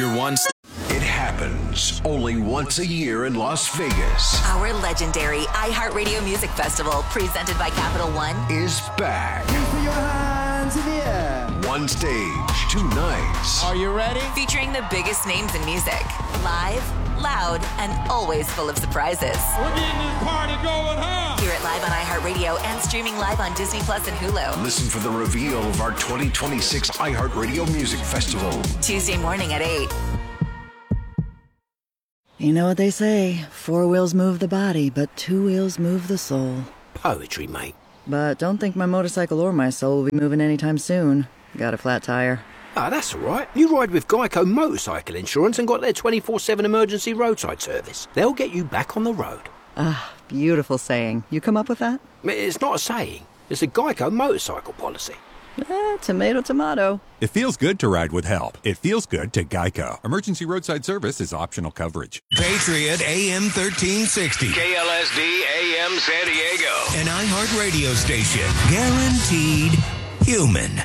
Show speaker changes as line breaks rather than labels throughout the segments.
Your one.
It happens only once a year in Las Vegas.
Our legendary iHeartRadio Music Festival, presented by Capital One,
is back.
Put your hands in the air.
One stage, 2 nights.
Are you ready?
featuring the biggest names in music. Live, loud, and always full of surprises.
We're getting this party going, huh?
Hear it live on iHeartRadio and streaming live on Disney Plus and Hulu.
Listen for the reveal of our 2026 iHeartRadio Music Festival.
Tuesday morning at 8.
You know what they say, 4 wheels move the body, but 2 wheels move the soul.
Poetry, mate.
But don't think my motorcycle or my soul will be moving anytime soon. Got a flat tire.
Ah, that's all right. You ride with Geico Motorcycle Insurance and got their 24/7 emergency roadside service. They'll get you back on the road.
Ah, beautiful saying. You come up with that?
It's not a saying. It's a Geico motorcycle policy.
Tomato, tomato.
It feels good to ride with help. It feels good to Geico. Emergency roadside service is optional coverage.
Patriot AM 1360.
KLSD AM San Diego.
An iHeart radio station. Guaranteed human.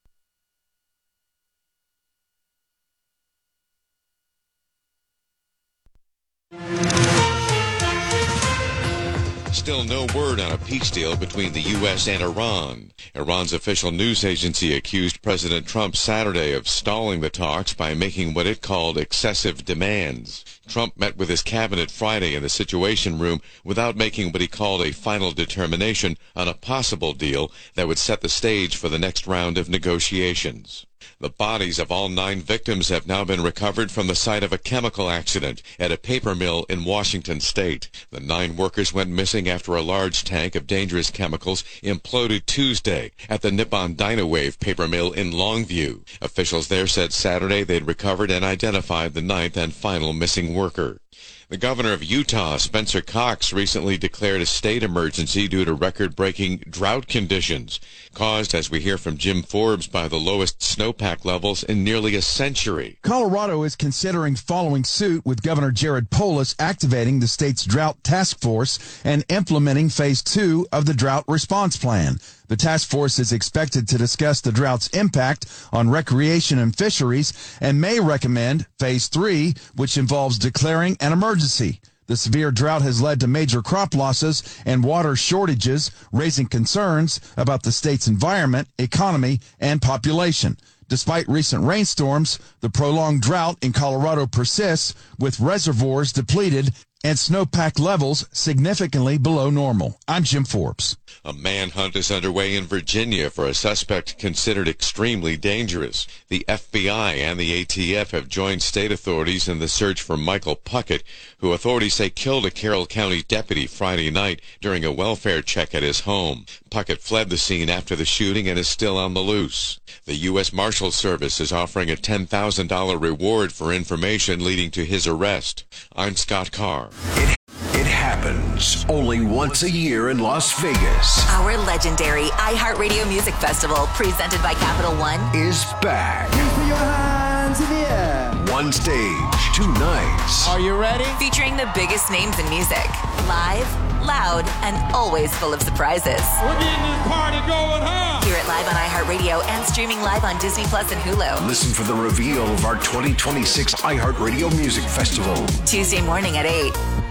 Still no word on a peace deal between the U.S. and Iran. Iran's official news agency accused President Trump Saturday of stalling the talks by making what it called excessive demands. Trump met with his cabinet Friday in the Situation Room without making what he called a final determination on a possible deal that would set the stage for the next round of negotiations. The bodies of all 9 victims have now been recovered from the site of a chemical accident at a paper mill in Washington state. The 9 workers went missing after a large tank of dangerous chemicals imploded Tuesday at the Nippon Dynawave paper mill in Longview. Officials there said Saturday they'd recovered and identified the 9th and final missing worker. The governor of Utah, Spencer Cox, recently declared a state emergency due to record-breaking drought conditions, caused, as we hear from Jim Forbes, by the lowest snowpack levels in nearly a century.
Colorado is considering following suit, with Governor Jared Polis activating the state's drought task force and implementing Phase 2 of the drought response plan. The task force is expected to discuss the drought's impact on recreation and fisheries and may recommend Phase 3, which involves declaring an emergency. The severe drought has led to major crop losses and water shortages, raising concerns about the state's environment, economy, and population. Despite recent rainstorms, the prolonged drought in Colorado persists, with reservoirs depleted and snowpack levels significantly below normal. I'm Jim Forbes.
A manhunt is underway in Virginia for a suspect considered extremely dangerous. The FBI and the ATF have joined state authorities in the search for Michael Puckett, who authorities say killed a Carroll County deputy Friday night during a welfare check at his home. Puckett fled the scene after the shooting and is still on the loose. The U.S. Marshals Service is offering a $10,000 reward for information leading to his arrest. I'm Scott Carr.
It happens only once a year in Las Vegas.
Our legendary iHeartRadio Music Festival, presented by Capital One,
is back.
Put your hands in the air.
One stage, 2 nights.
Are you ready?
featuring the biggest names in music. Live, loud, and always full of surprises.
We're getting this party going, huh?
Hear it live on iHeartRadio and streaming live on Disney Plus and Hulu.
Listen for the reveal of our 2026 iHeartRadio Music Festival.
Tuesday morning at 8.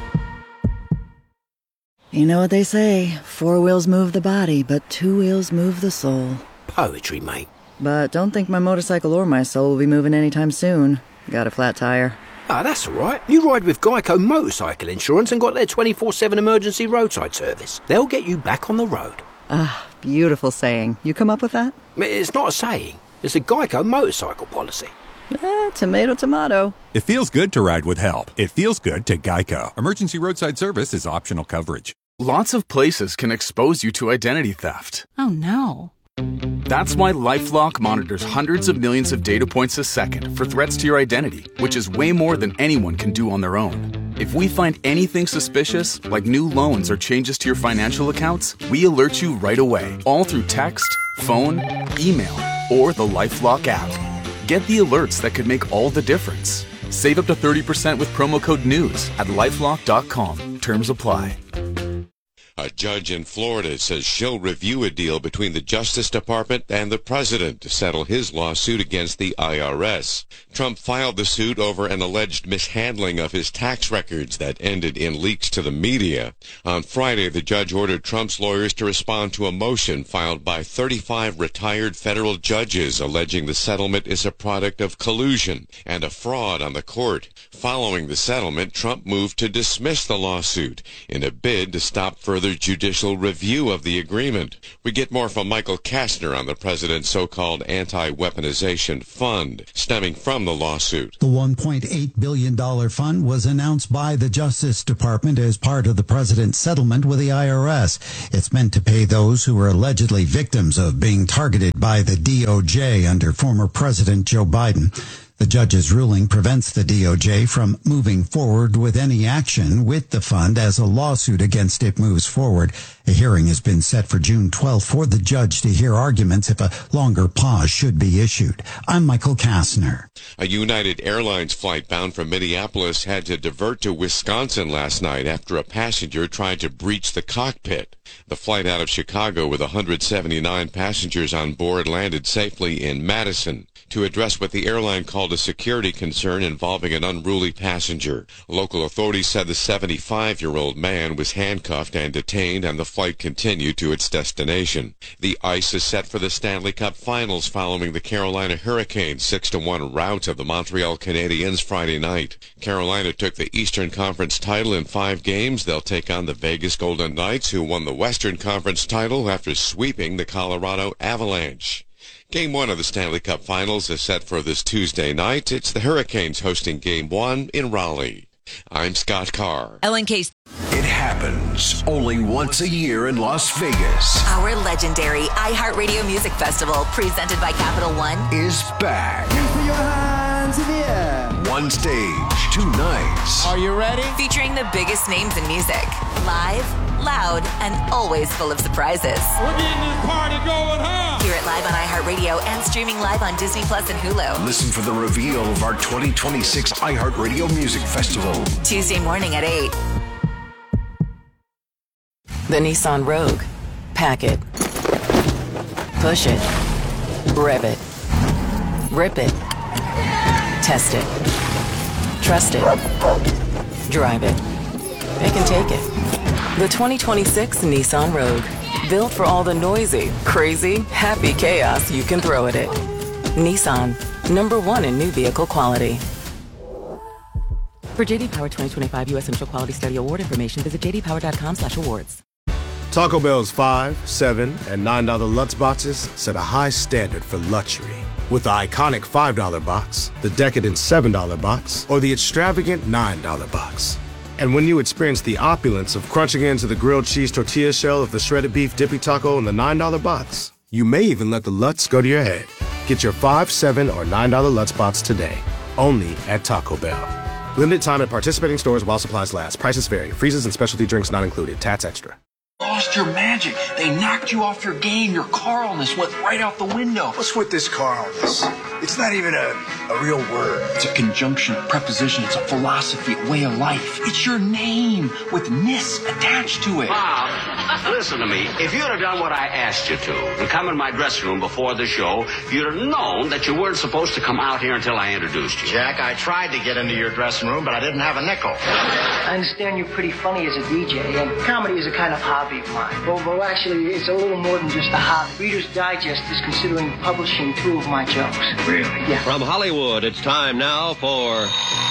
You know what they say, 4 wheels move the body, but 2 wheels move the soul.
Poetry, mate.
But don't think my motorcycle or my soul will be moving anytime soon. Got a flat tire.
Ah, that's all right. You ride with Geico Motorcycle Insurance and got their 24/7 emergency roadside service. They'll get you back on the road.
Ah, beautiful saying. You come up with that?
It's not a saying. It's a Geico motorcycle policy.
Tomato, tomato.
It feels good to ride with help. It feels good to Geico. Emergency roadside service is optional coverage.
Lots of places can expose you to identity theft.
Oh no.
That's why LifeLock monitors hundreds of millions of data points a second for threats to your identity, which is way more than anyone can do on their own. If we find anything suspicious, like new loans or changes to your financial accounts, we alert you right away, all through text, phone, email, or the LifeLock app. Get the alerts that could make all the difference. Save up to 30% with promo code NEWS at LifeLock.com. Terms apply.
A judge in Florida says she'll review a deal between the Justice Department and the president to settle his lawsuit against the IRS. Trump filed the suit over an alleged mishandling of his tax records that ended in leaks to the media. On Friday, the judge ordered Trump's lawyers to respond to a motion filed by 35 retired federal judges alleging the settlement is a product of collusion and a fraud on the court. Following the settlement, Trump moved to dismiss the lawsuit in a bid to stop further judicial review of the agreement. We get more from Michael Kastner on the president's so-called anti-weaponization fund stemming from the lawsuit.
The $1.8 billion fund was announced by the Justice Department as part of the president's settlement with the IRS. It's meant to pay those who were allegedly victims of being targeted by the DOJ under former President Joe Biden. The judge's ruling prevents the DOJ from moving forward with any action with the fund as a lawsuit against it moves forward. A hearing has been set for June 12th for the judge to hear arguments if a longer pause should be issued. I'm Michael Kastner.
A United Airlines flight bound from Minneapolis had to divert to Wisconsin last night after a passenger tried to breach the cockpit. The flight out of Chicago with 179 passengers on board landed safely in Madison to address what the airline called a security concern involving an unruly passenger. Local authorities said the 75-year-old man was handcuffed and detained, and the flight continued to its destination. The ice is set for the Stanley Cup Finals following the Carolina Hurricanes' 6-1 rout of the Montreal Canadiens Friday night. Carolina took the Eastern Conference title in 5 games. They'll take on the Vegas Golden Knights, who won the Western Conference title after sweeping the Colorado Avalanche. Game 1 of the Stanley Cup Finals is set for this Tuesday night. It's the Hurricanes hosting Game 1 in Raleigh. I'm Scott Carr.
LNK's.
It happens only once a year in Las Vegas.
Our legendary iHeartRadio Music Festival, presented by Capital One,
is back.
Please put your hands in the air.
One stage, 2 nights.
Are you ready?
featuring the biggest names in music. Live, loud, and always full of surprises.
We're getting this party going, huh?
Hear it live on iHeartRadio and streaming live on Disney Plus and Hulu.
Listen for the reveal of our 2026 iHeartRadio Music Festival.
Tuesday morning at 8.
The Nissan Rogue. Pack it. Push it. Rev it. Rip it. Test it. Trust it. Drive it. Pick and take it. The 2026 Nissan Rogue. Built for all the noisy, crazy, happy chaos you can throw at it. Nissan. #1 in new vehicle quality. For J.D. Power 2025 U.S. Central Quality Study Award information, visit jdpower.com/awards.
Taco Bell's $5, $7, and $9 Lutz boxes set a high standard for luxury. With the iconic $5 box, the decadent $7 box, or the extravagant $9 box. And when you experience the opulence of crunching into the grilled cheese tortilla shell of the shredded beef dippy taco in the $9 box, you may even let the Lutz go to your head. Get your $5, $7, or $9 Lutz box today, only at Taco Bell. Limited time at participating stores while supplies last. Prices vary. Freezes and specialty drinks not included. Tats extra.
Lost your magic. They knocked you off your game. Your carness went right out the window.
What's with this carness? It's not even a real word.
It's a conjunction, a preposition. It's a philosophy, a way of life. It's your name with "ness" attached to it.
Bob, listen to me. If you'd have done what I asked you to and come in my dressing room before the show, you'd have known that you weren't supposed to come out here until I introduced you.
Jack, I tried to get into your dressing room, but I didn't have a nickel.
I understand you're pretty funny as a DJ, and comedy is a kind of hobby of mine. Well, actually, it's a little more than just a hobby. Reader's Digest is considering publishing 2 of my jokes.
Really?
Yeah.
From Hollywood, it's time now for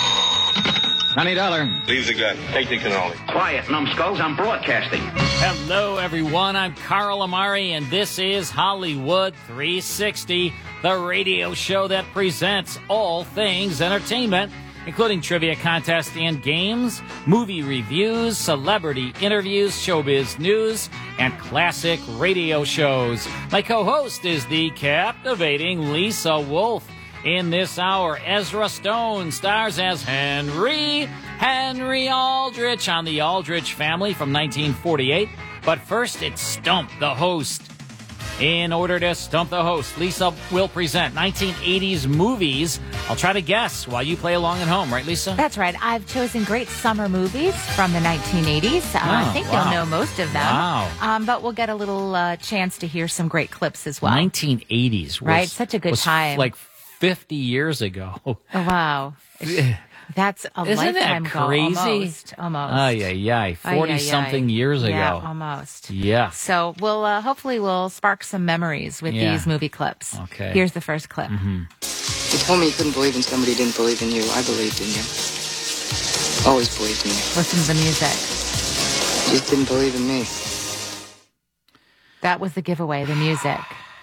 $20.
Leave the gun. Take the cannoli.
Quiet, numbskulls. I'm broadcasting.
Hello, everyone. I'm Carl Amari, and this is Hollywood 360, the radio show that presents all things entertainment, including trivia contests and games, movie reviews, celebrity interviews, showbiz news, and classic radio shows. My co-host is the captivating Lisa Wolf. In this hour, Ezra Stone stars as Henry Aldrich on The Aldrich Family from 1948. But first, it's Stump the Host. In order to stump the host, Lisa will present 1980s movies. I'll try to guess while you play along at home, right, Lisa?
That's right. I've chosen great summer movies from the 1980s. I think you'll know most of them.
Wow.
But we'll get a little chance to hear some great clips as well.
1980s.
Right? Such a good time.
Like 50 years ago.
Oh, wow. That's a
Isn't
lifetime
that crazy?
ago. Almost.
Ay, 40-something years ago.
Yeah, almost.
Yeah.
So we'll hopefully we'll spark some memories with these movie clips.
Okay.
Here's the first clip.
You told me you couldn't believe in somebody who didn't believe in you. I believed in you. Always believed in you.
Listen to the music.
You just didn't believe in me.
That was the giveaway, the music.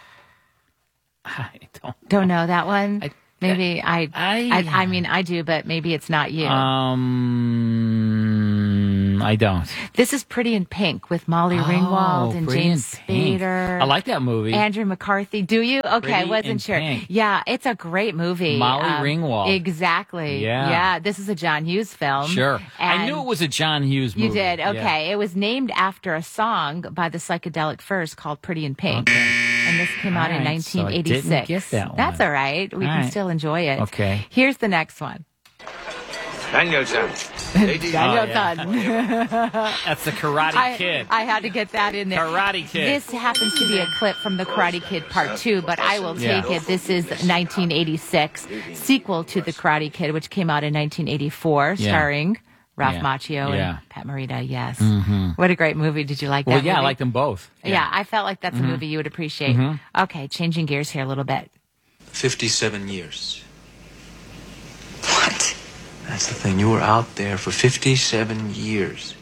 I
don't know that one. Maybe I mean, I do, but maybe it's not you.
I don't.
This is Pretty in Pink with Molly Ringwald and
Pretty
James
in Pink.
Spader.
I like that movie.
Andrew McCarthy. Do you? Okay,
Pretty
I wasn't
in
sure.
Pink.
Yeah, it's a great movie.
Molly Ringwald.
Exactly.
Yeah.
This is a John Hughes film.
Sure. I
And
knew it was a John Hughes movie.
You did? Okay.
Yeah.
It was named after a song by the Psychedelic Furs called Pretty in Pink. And this came out in
All right, so I
1986.
didn't get that one.
That's all right. We
All
can
right.
still enjoy it.
Okay.
Here's the next one.
Daniel-san.
Daniel-san.
That's the Karate Kid.
I had to get that in there.
Karate Kid.
This happens to be a clip from the Karate Kid Part 2, but I will take it. This is 1986, sequel to the Karate Kid, which came out in 1984, starring Ralph Macchio and Pat Morita. Yes. What a great movie. Did you like that
Well, yeah,
movie?
I like them both.
Yeah, I felt like that's a movie you would appreciate. Okay, changing gears here a little bit.
57 years. What? That's the thing. You were out there for 57 years.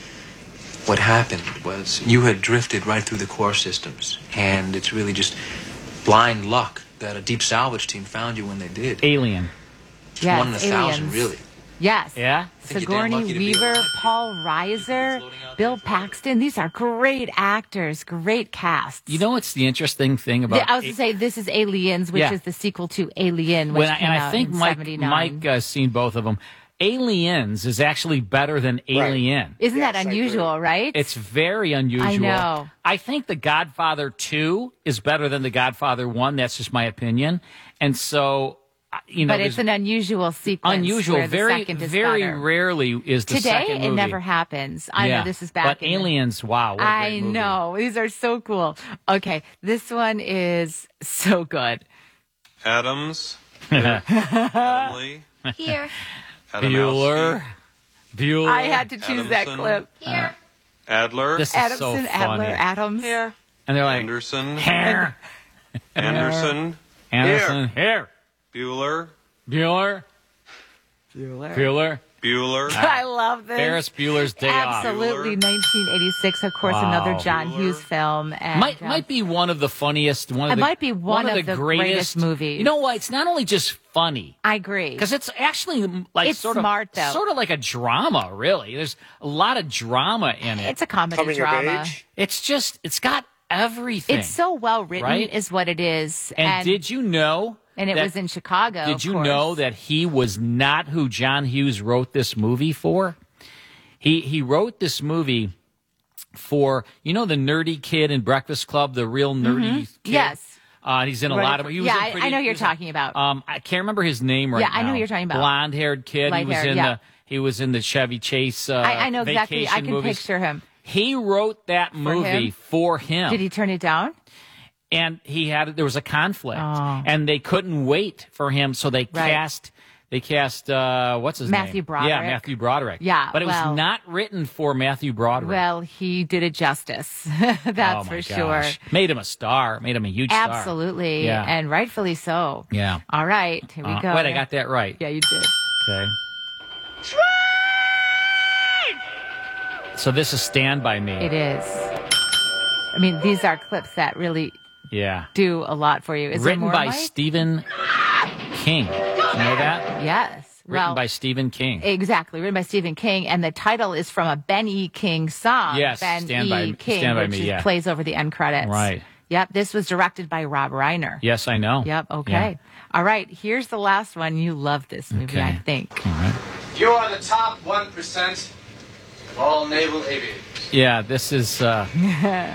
What happened was you had drifted right through the core systems, and it's really just blind luck that a deep salvage team found you when they did.
Alien.
Yes,
1 in 1,000,
Aliens.
really.
Yes.
Yeah?
think you're damn
Sigourney
lucky to be
Weaver,
alive.
Paul Reiser, Bill Paxton. These are great actors, great casts.
You know what's the interesting thing about...
I was going to say, this is Aliens, which is the sequel to Alien, which came out
think
in
Mike
79.
has seen both of them. Aliens is actually better than Alien.
Isn't that unusual, right?
It's very unusual.
I know.
I think The Godfather 2 is better than The Godfather 1. That's just my opinion. And so, you know...
But it's an unusual sequence.
Unusual.
Where the
Very,
second is
very
better.
rarely is the
Today,
second movie.
it never happens. I know this is back
But
in...
Aliens, wow. What a
I
great movie.
know. These are so cool. Okay, this one is so good.
Adams. Adam Lee.
Here.
Bueller. Bueller.
I had to choose that
Adamson.
clip. Here.
Adler.
This is
Adamson,
so funny.
Adler, Adams. Here.
And they're like...
Anderson.
Here.
Anderson.
Anderson. Here.
Bueller.
Bueller. Bueller.
Bueller.
I love this.
Ferris Bueller's Day Off.
Absolutely, 1986. Of course,
Wow.
another John Hughes film. And,
Might be one of the funniest.
It might be one of the greatest movies.
You know what? It's not only just funny.
I agree.
Because it's actually like
It's
sort of
smart, though.
sort of like a drama. Really, there's a lot of drama in it.
It's a comedy drama.
It's got everything.
It's so well written,
Right?
is what it is.
And did you know?
And it
that-
was in Chicago.
Did
of
you
course.
know that he was not who John Hughes wrote this movie for? He wrote this movie for, you know, the nerdy kid in Breakfast Club, the real nerdy kid?
Yes.
He's in a lot of... He was
yeah,
in pretty,
I know who you're talking about.
I can't remember his name right
Yeah,
now.
I know who you're talking about.
Blonde-haired kid.
Light-haired,
He was in the Chevy Chase
I know exactly. I
vacation
can
movies.
picture him.
He wrote that movie
him?
for him.
Did he turn it down?
And there was a conflict, and they couldn't wait for him, so they cast what's his name?
Matthew Broderick.
Yeah, Matthew Broderick.
Yeah,
but it was not written for Matthew Broderick.
Well, he did it justice. That's
Oh, my
for
gosh.
sure.
Made him a star. Made him a huge star.
Absolutely.
Yeah.
And rightfully so.
Yeah.
All right. Here we go.
Wait, I got that right.
Yeah, you did.
Okay. So this is Stand By Me.
It is. I mean, these are clips that really
Yeah.
do a lot for you. Is there
Written
more,
by
Mike?
Stephen King. You know that?
Yes.
Written
Well,
by Stephen King.
exactly. Written by Stephen King. And the title is from a Ben E. King song.
Yes,
Ben
Stand
E.
By-
King,
Stand By
which
Me, yeah.
plays over the end credits.
Right.
Yep. This was directed by Rob Reiner.
Yes, I know.
Yep. Okay.
Yeah.
All right. Here's the last one. You love this movie,
Okay.
I think.
You are the top 1% of all naval aviators.
Yeah, this is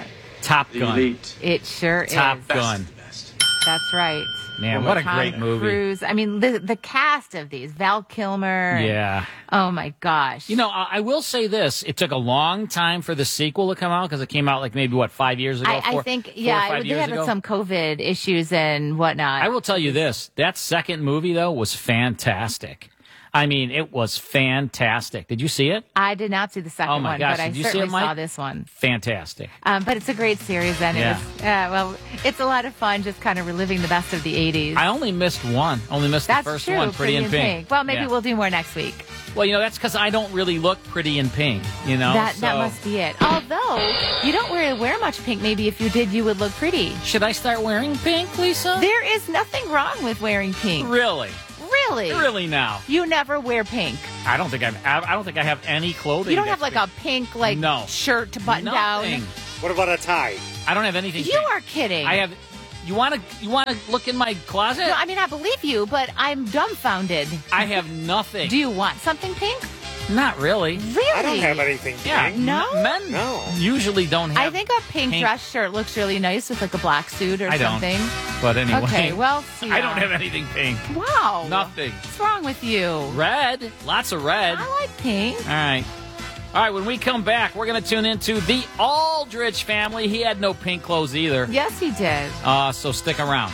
Top Gun.
Elite.
It sure is.
Top Gun.
That's right.
Man,
With
what a
Tom
great movie.
Cruise. I mean, the cast of these, Val Kilmer.
Yeah.
Oh, my gosh.
You know, I will say this. It took a long time for the sequel to come out because it came out like maybe, 5 years ago?
I think, yeah, they had some COVID issues and whatnot.
I will tell you this. That second movie, though, was fantastic. I mean, it was fantastic. Did you see it?
I did not see the second one,
gosh.
but I
Did you
certainly
see it, Mike?
saw this one.
Fantastic.
But it's a great series, and it's a lot of fun just kind of reliving the best of the 80s.
I only missed one.
That's
the first
true,
one, Pretty in Pink.
Well, maybe we'll do more next week.
Well, that's because I don't really look pretty in pink,
That must be it. Although, you don't wear much pink. Maybe if you did, you would look pretty.
Should I start wearing pink, Lisa?
There is nothing wrong with wearing pink.
Really?
Really?
Really now?
You never wear pink.
I don't think I have any clothing.
You don't have like a pink shirt to button down.
What about a tie?
I don't have anything.
You
pink.
are kidding.
I have. You want to look in my closet?
No, I mean I believe you, but I'm dumbfounded.
I have nothing.
Do you want something pink?
Not really.
Really?
I don't have anything pink.
Yeah,
no?
Men usually don't have.
I think a pink dress shirt looks really nice with like a black suit or something.
But anyway.
Okay, well, see.
I don't have anything pink.
Wow.
Nothing.
What's wrong with you?
Red. Lots of red.
I like pink.
All right, when we come back, we're going to tune into the Aldrich family. He had no pink clothes either.
Yes, he did.
So stick around.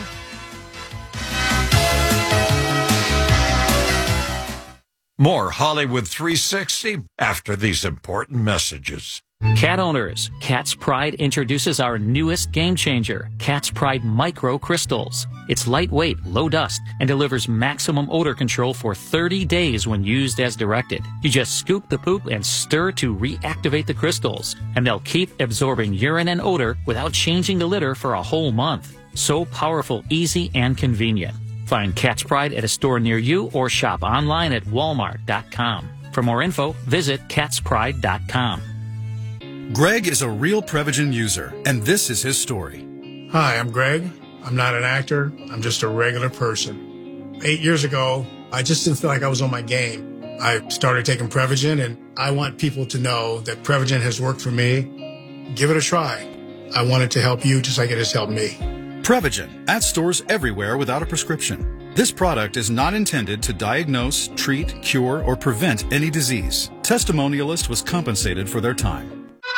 More Hollywood 360 after these important messages.
Cat owners, Cat's Pride introduces our newest game changer, Cat's Pride Micro Crystals. It's lightweight, low dust, and delivers maximum odor control for 30 days when used as directed. You just scoop the poop and stir to reactivate the crystals, and they'll keep absorbing urine and odor without changing the litter for a whole month. So powerful, easy, and convenient. Find Cat's Pride at a store near you or shop online at walmart.com. For more info, visit catspride.com.
Greg is a real Prevagen user, and this is his story.
Hi, I'm Greg. I'm not an actor. I'm just a regular person. 8 years ago, I just didn't feel like I was on my game. I started taking Prevagen, and I want people to know that Prevagen has worked for me. Give it a try. I want it to help you just like it has helped me.
Prevagen, at stores everywhere without a prescription. This product is not intended to diagnose, treat, cure, or prevent any disease. Testimonialist was compensated for their time.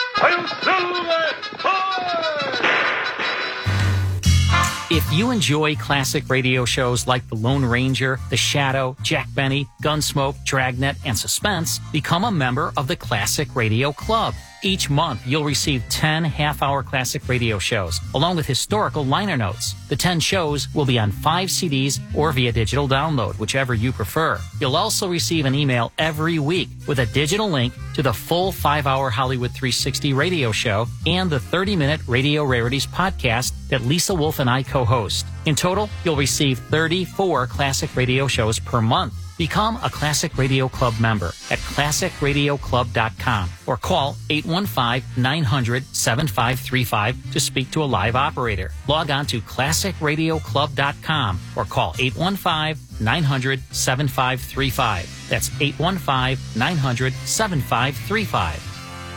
If you enjoy classic radio shows like The Lone Ranger, The Shadow, Jack Benny, Gunsmoke, Dragnet, and Suspense, become a member of the Classic Radio Club. Each month, you'll receive 10 half-hour classic radio shows, along with historical liner notes. The 10 shows will be on 5 CDs or via digital download, whichever you prefer. You'll also receive an email every week with a digital link to the full 5-hour Hollywood 360 radio show and the 30-minute Radio Rarities podcast that Lisa Wolf and I co-host. In total, you'll receive 34 classic radio shows per month. Become a Classic Radio Club member at ClassicRadioClub.com or call 815-900-7535 to speak to a live operator. Log on to ClassicRadioClub.com or call 815-900-7535. That's 815-900-7535.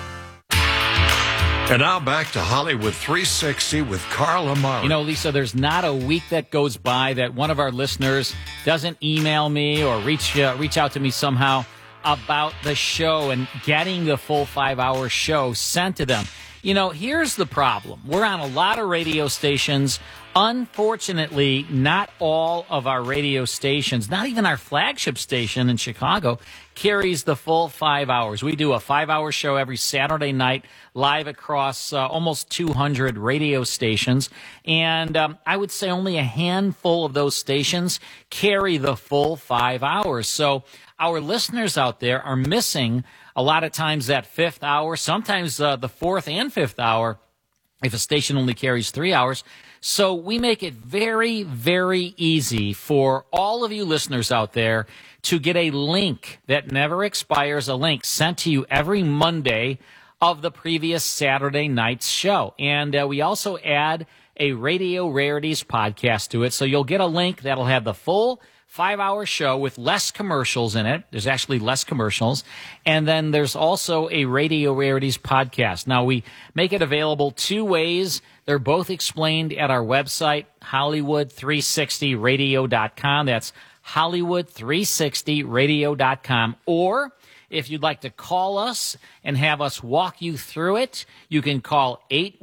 And now back to Hollywood 360 with Carl Amari.
Lisa, there's not a week that goes by that one of our listeners doesn't email me or reach out to me somehow about the show and getting the full 5-hour show sent to them. Here's the problem. We're on a lot of radio stations. Unfortunately, not all of our radio stations, not even our flagship station in Chicago, carries the full 5 hours. We do a 5-hour show every Saturday night live across almost 200 radio stations. And I would say only a handful of those stations carry the full 5 hours. So our listeners out there are missing a lot of times that 5th hour, sometimes the 4th and 5th hour, if a station only carries 3 hours. So we make it very, very easy for all of you listeners out there to get a link that never expires, a link sent to you every Monday of the previous Saturday night's show. And we also add a Radio Rarities podcast to it. So you'll get a link that'll have the full
5-hour show with less commercials in it. There's actually less commercials. And then there's also a Radio Rarities podcast. Now, we make it available 2 ways. They're both explained at our website, Hollywood360radio.com. That's Hollywood360radio.com. Or if you'd like to call us and have us walk you through it, you can call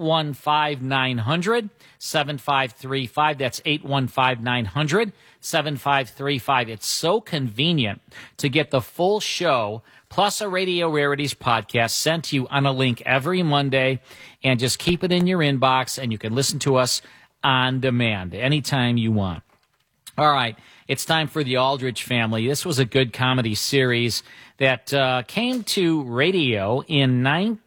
815-900-7535. That's 815-900-7535. It's so convenient to get the full show plus a Radio Rarities podcast sent to you on a link every Monday, and just keep it in your inbox, and you can listen to us on demand anytime you want. All right, it's time for the Aldrich Family. This was a good comedy series that came to radio in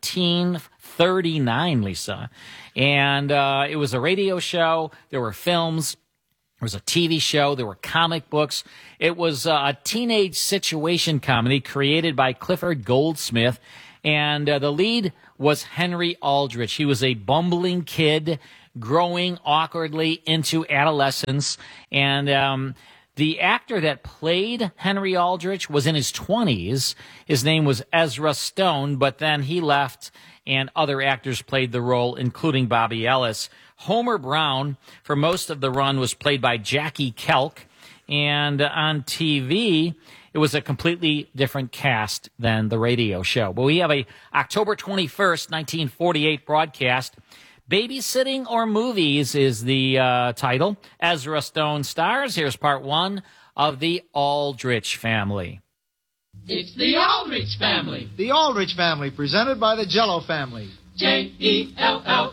1939, Lisa. And it was a radio show. There were films. There was a TV show. There were comic books. It was a teenage situation comedy created by Clifford Goldsmith. And the lead was Henry Aldrich. He was a bumbling kid growing awkwardly into adolescence. And the actor that played Henry Aldrich was in his 20s. His name was Ezra Stone, but then he left and other actors played the role, including Bobby Ellis. Homer Brown, for most of the run, was played by Jackie Kelk. And on TV, it was a completely different cast than the radio show. But we have a October 21st, 1948 broadcast. Babysitting or Movies is the title. Ezra Stone stars. Here's part 1 of The Aldrich Family.
It's The Aldrich Family.
The Aldrich Family, presented by the Jell-O Family.
Jell-O.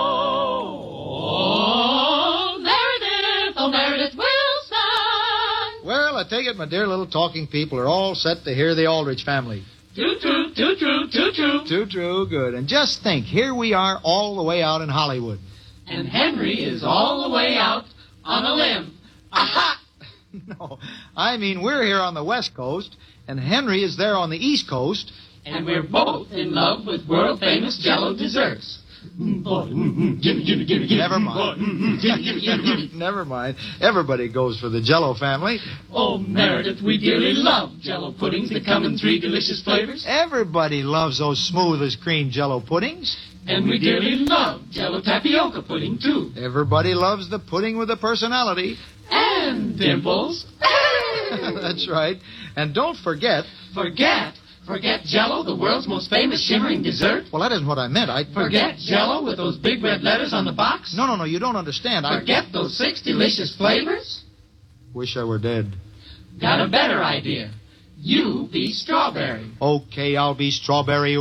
Oh, Meredith. Oh, Meredith Wilson.
Well, I take it my dear little talking people are all set to hear the Aldrich Family.
Too true, too true, too true.
Too true, good. And just think, here we are all the way out in Hollywood.
And Henry is all the way out on a limb. Aha!
No, I mean we're here on the West Coast, and Henry is there on the East Coast.
And we're both in love with world-famous Jell-O desserts.
Never mind. Never mind. Everybody goes for the Jell-O Family.
Oh, Meredith, we dearly love Jell-O puddings that come in 3 delicious flavors.
Everybody loves those smooth as cream Jell-O puddings.
And we dearly love Jell-O tapioca pudding, too.
Everybody loves the pudding with a personality.
And dimples.
That's right. And don't forget...
Forget Jell-O, the world's most famous shimmering dessert?
Well, that isn't what I meant.
Forget Jell-O with those big red letters on the box?
No, you don't understand.
Forget those 6 delicious flavors?
Wish I were dead.
Got a better idea. You be strawberry.
Okay, I'll be strawberry.